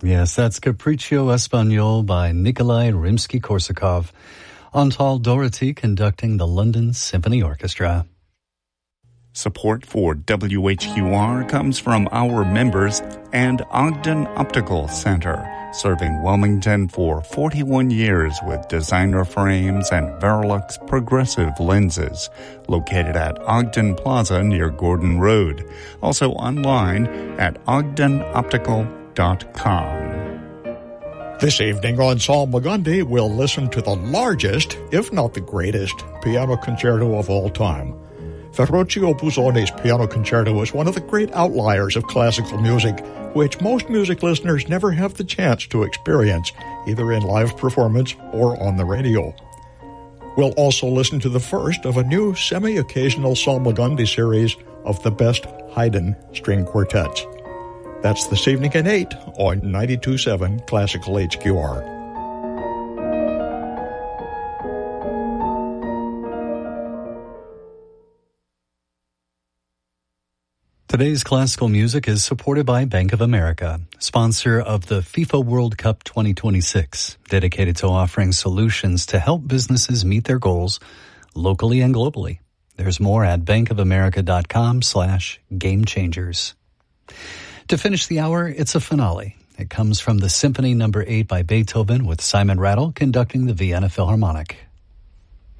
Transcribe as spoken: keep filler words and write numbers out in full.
Yes, that's Capriccio Espagnol by Nikolai Rimsky-Korsakov. Antal Dorothy conducting the London Symphony Orchestra. Support for W H Q R comes from our members and Ogden Optical Center, serving Wilmington for forty-one years with designer frames and Verilux progressive lenses. Located at Ogden Plaza near Gordon Road. Also online at ogden optical dot com. This evening on Salmagundi, we'll listen to the largest, if not the greatest, piano concerto of all time. Ferruccio Busoni's Piano Concerto is one of the great outliers of classical music, which most music listeners never have the chance to experience, either in live performance or on the radio. We'll also listen to the first of a new semi-occasional Salmagundi series of the best Haydn string quartets. That's this evening at eight on ninety-two point seven Classical H Q R. Today's classical music is supported by Bank of America, sponsor of the FIFA World Cup twenty twenty-six, dedicated to offering solutions to help businesses meet their goals locally and globally. There's more at bankofamerica.com slash game changers. To finish the hour, it's a finale. It comes from the Symphony Number eight by Beethoven with Simon Rattle conducting the Vienna Philharmonic.